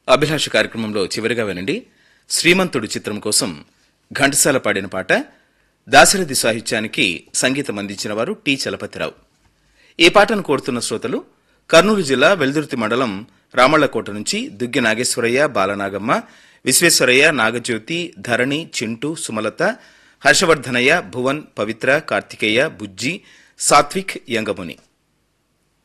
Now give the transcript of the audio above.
అభిలాష కార్యక్రమంలో చివరిగా వినండి. శ్రీమంతుడు చిత్రం కోసం ఘంటసాల పాడిన పాట. దాశరథి సాహిత్యానికి సంగీతం అందించిన వారు టి చలపతిరావు. ఈ పాటను కోరుతున్న శ్రోతలు కర్నూలు జిల్లా వెల్దుర్తి మండలం రామళ్లకోట నుంచి దుగ్గి నాగేశ్వరయ్య, బాలనాగమ్మ, విశ్వేశ్వరయ్య, నాగజ్యోతి, ధరణి, చింటూ, సుమలత, హర్షవర్ధనయ్య, భువన్, పవిత్ర, కార్తికేయ, బుజ్జి, సాత్విక్, యంగముని.